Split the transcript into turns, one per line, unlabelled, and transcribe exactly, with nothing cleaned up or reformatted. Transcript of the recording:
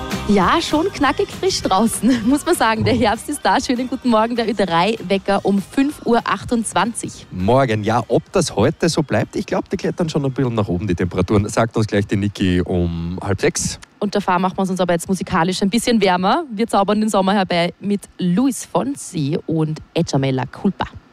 Ja, schon knackig frisch draußen, muss man sagen. Der Herbst ist da. Schönen guten Morgen, der Ö drei Wecker um fünf Uhr achtundzwanzig.
Morgen, ja, ob das heute so bleibt, ich glaube, die klettern schon ein bisschen nach oben, die Temperaturen. Sagt uns gleich die Niki um halb sechs.
Und davor machen wir es uns aber jetzt musikalisch ein bisschen wärmer. Wir zaubern den Sommer herbei mit Luis Fonsi und Echamela Culpa.